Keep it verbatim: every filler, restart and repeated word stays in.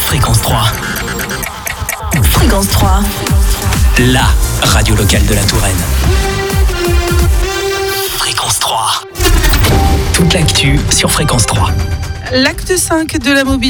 Fréquence trois. Fréquence trois. La radio locale de la Touraine. Fréquence trois. Toute l'actu sur Fréquence trois. L'acte cinq de la mobilité